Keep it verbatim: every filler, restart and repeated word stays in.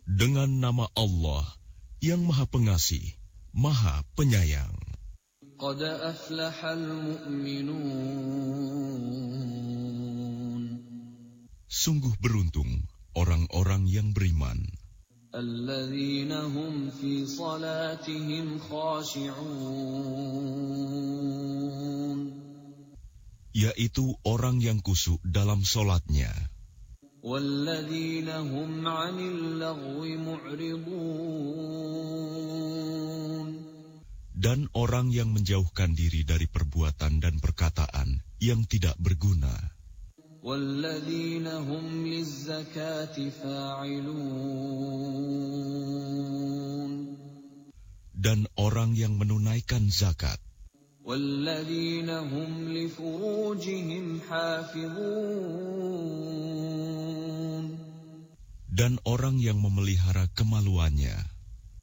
Dengan nama Allah yang Maha Pengasih, Maha Penyayang. Qad aflahal mu'minun. Sungguh beruntung orang-orang yang beriman. Alladzina hum fi salatihim khashi'un. Yaitu orang yang khusyuk dalam solatnya. Walladzina hum 'anil lagwi mu'ridun. Dan orang yang menjauhkan diri dari perbuatan dan perkataan yang tidak berguna. Walladzina hum lizzakati fa'ilun. Dan orang yang menunaikan zakat. Walladzina hum li furujihim hafizun. Dan orang yang memelihara kemaluannya.